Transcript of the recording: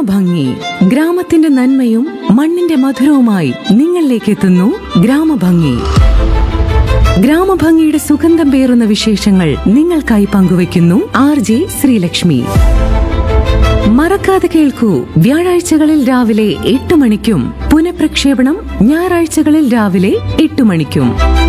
ഗ്രാമഭംഗി. ഗ്രാമത്തിന്റെ നന്മയും മണ്ണിന്റെ മധുരവുമായി നിങ്ങളിലേക്ക് എത്തുന്നു ഗ്രാമഭംഗി. ഗ്രാമഭംഗിയുടെ സുഗന്ധം പേറുന്ന വിശേഷങ്ങൾ നിങ്ങൾക്കായി പങ്കുവയ്ക്കുന്നു RJ ശ്രീലക്ഷ്മി. മറക്കാതെ കേൾക്കൂ, വ്യാഴാഴ്ചകളിൽ രാവിലെ 8 മണിക്കും പുനഃപ്രക്ഷേപണം ഞായറാഴ്ചകളിൽ രാവിലെ 8 മണിക്കും.